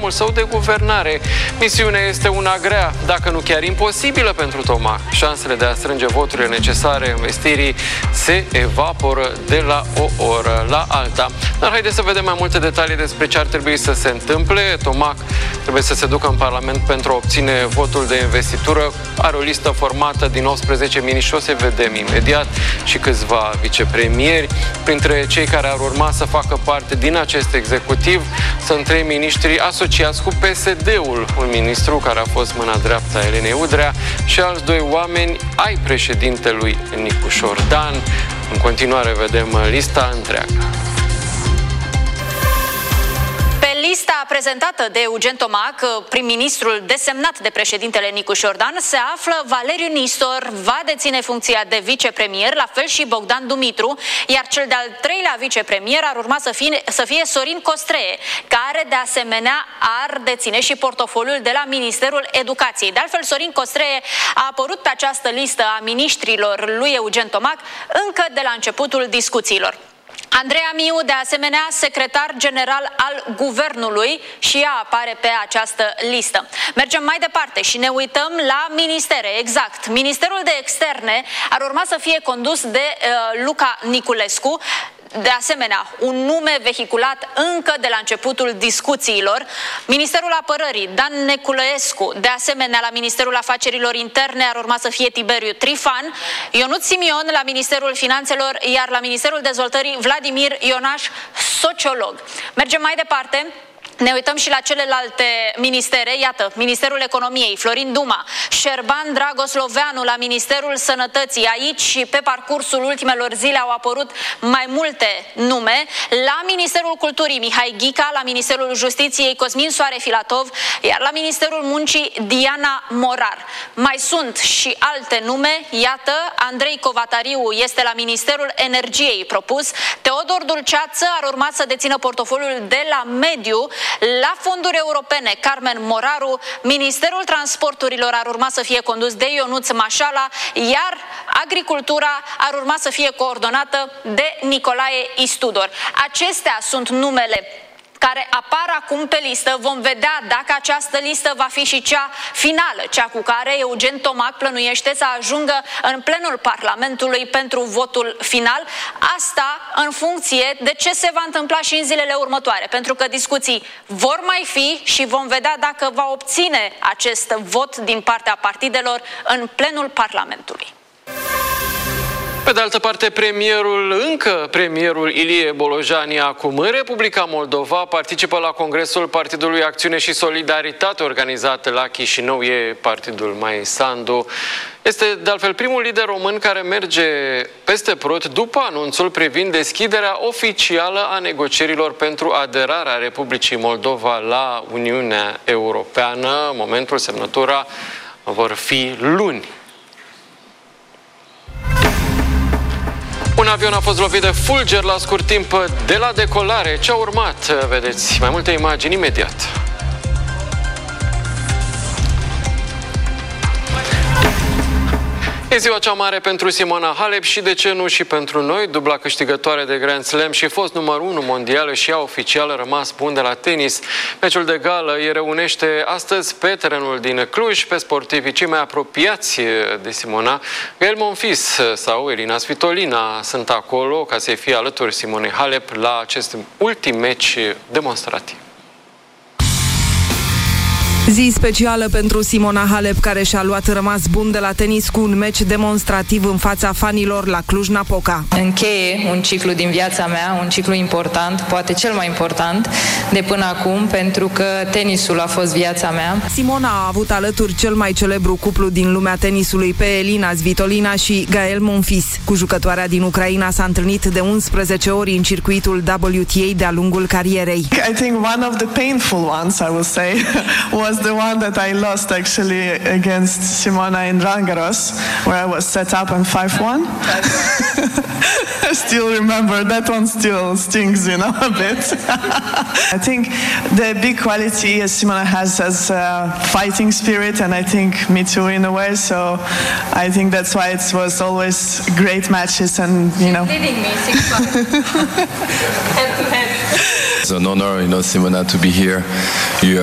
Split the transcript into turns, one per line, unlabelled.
programul său de guvernare. Misiunea este una grea, dacă nu chiar imposibilă pentru Tomac. Șansele de a strânge voturile necesare investirii se evaporă de la o oră la alta. Dar haideți să vedem mai multe detalii despre ce ar trebui să se întâmple. Tomac trebuie să se ducă în Parlament pentru a obține votul de investitură. Are o listă formată din 18 miniștri, o să vedem imediat, și câțiva vicepremieri. Printre cei care ar urma să facă parte din acest executiv sunt 3 miniștri asociați cu PSD-ul, un ministru care a fost mâna dreaptă a Elenei Udrea și alți 2 oameni ai președintelui Nicușor Dan. În continuare vedem lista întreagă.
Lista prezentată de Eugen Tomac, prim-ministrul desemnat de președintele Nicușor Dan, se află Valeriu Nistor, va deține funcția de vicepremier, la fel și Bogdan Dumitru, iar cel de-al 3-lea vicepremier ar urma să fie Sorin Costree, care de asemenea ar deține și portofoliul de la Ministerul Educației. De altfel, Sorin Costree a apărut pe această listă a miniștrilor lui Eugen Tomac încă de la începutul discuțiilor. Andreea Miu, de asemenea, secretar general al guvernului, și ea apare pe această listă. Mergem mai departe și ne uităm la ministere. Exact. Ministerul de Externe ar urma să fie condus de Luca Niculescu. De asemenea, un nume vehiculat încă de la începutul discuțiilor. Ministerul Apărării, Dan Neculescu. De asemenea, la Ministerul Afacerilor Interne ar urma să fie Tiberiu Trifan. Ionut Simion la Ministerul Finanțelor, iar la Ministerul Dezvoltării Vladimir Ionaș, sociolog. Mergem mai departe. Ne uităm și la celelalte ministere. Iată, Ministerul Economiei, Florin Duma, Șerban Dragosloveanu la Ministerul Sănătății. Aici și pe parcursul ultimelor zile au apărut mai multe nume. La Ministerul Culturii, Mihai Ghica, la Ministerul Justiției, Cosmin Soare Filatov, iar la Ministerul Muncii, Diana Morar. Mai sunt și alte nume. Iată, Andrei Covatariu este la Ministerul Energiei propus. Teodor Dulceață ar urma să dețină portofoliul de la Mediu. La fonduri europene, Carmen Moraru. Ministerul Transporturilor ar urma să fie condus de Ionuț Mașala, iar agricultura ar urma să fie coordonată de Nicolae Istudor. Acestea sunt numele care apar acum pe listă. Vom vedea dacă această listă va fi și cea finală, cea cu care Eugen Tomac plănuiește să ajungă în plenul Parlamentului pentru votul final. Asta în funcție de ce se va întâmpla și în zilele următoare, pentru că discuții vor mai fi și vom vedea dacă va obține acest vot din partea partidelor în plenul Parlamentului.
Pe de altă parte, premierul Ilie Bolojani, acum în Republica Moldova, participă la Congresul Partidului Acțiune și Solidaritate organizat la Chișinău, e Partidul Mai Sandu. Este, de altfel, primul lider român care merge peste Prut după anunțul privind deschiderea oficială a negocierilor pentru aderarea Republicii Moldova la Uniunea Europeană. Momentul, semnătura vor fi luni. Un avion a fost lovit de fulger la scurt timp de la decolare. Ce a urmat? Vedeți mai multe imagini imediat. E ziua cea mare pentru Simona Halep și, de ce nu, și pentru noi. Dubla câștigătoare de Grand Slam și fost numărul 1 mondială și ea oficial rămas bun de la tenis. Meciul de gală îi reunește astăzi pe terenul din Cluj pe sportivii cei mai apropiați de Simona. Gael Monfils sau Elina Svitolina sunt acolo ca să fie alături Simonei Halep la acest ultim meci demonstrativ.
Zi specială pentru Simona Halep, care și-a luat rămas bun de la tenis cu un meci demonstrativ în fața fanilor la Cluj-Napoca.
Încheie un ciclu din viața mea, un ciclu important, poate cel mai important de până acum, pentru că tenisul a fost viața mea.
Simona a avut alături cel mai celebru cuplu din lumea tenisului pe Elina Svitolina și Gael Monfils. Cu jucătoarea din Ucraina s-a întâlnit de 11 ori în circuitul WTA de-a lungul carierei.
I think one of the painful ones, I will say, was the one that I lost actually against Simona in Rangaros, where I was set up in 5-1. I still remember that one still stings, you know, a bit. I think the big quality Simona has as fighting spirit, and I think me too in a way. So I think that's why it was always great matches, and you know.
Leading me 6-5. Head to head.
It's an honor, you know, Simona, to be here. You